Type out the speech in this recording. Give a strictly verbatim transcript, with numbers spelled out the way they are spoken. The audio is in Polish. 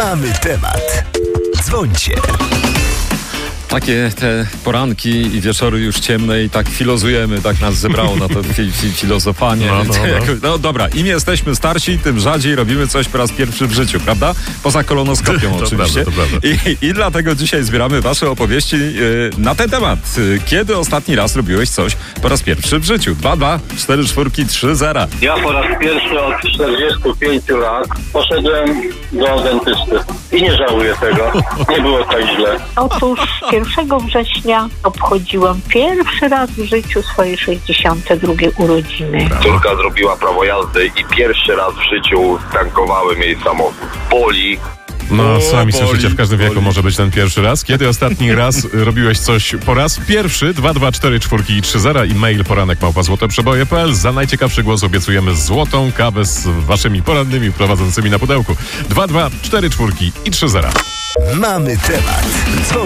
Mamy temat. Dzwońcie. Takie te poranki i wieczory już ciemne i tak filozujemy, tak nas zebrało na to fi, fi, filozofanie. No, no, no. no dobra, im jesteśmy starsi, tym rzadziej robimy coś po raz pierwszy w życiu, prawda? Poza kolonoskopią to oczywiście. Prawda, to prawda. I, I dlatego dzisiaj zbieramy wasze opowieści yy, na ten temat. Yy, kiedy ostatni raz robiłeś coś po raz pierwszy w życiu? dwa, dwa, cztery, cztery, trzy, zero. Ja po raz pierwszy od czterdziestu pięciu lat poszedłem do dentysty i nie żałuję tego. Nie było tak źle. Otóż pierwszego września obchodziłam pierwszy raz w życiu swoje sześćdziesiąte drugie urodziny. Córka zrobiła prawo jazdy i pierwszy raz w życiu tankowałem jej samochód. Boli. No, O, sami boli, słyszycie, w każdym wieku boli. może być ten pierwszy raz. Kiedy ostatni raz robiłeś coś po raz pierwszy? dwa dwa cztery cztery trzy zero i mail poranek małpa złotoprzeboje kropka p l. Za najciekawszy głos obiecujemy złotą kawę z waszymi porannymi prowadzącymi na pudełku. dwa dwa cztery cztery i trzy zero. Mamy temat. Dzwoń.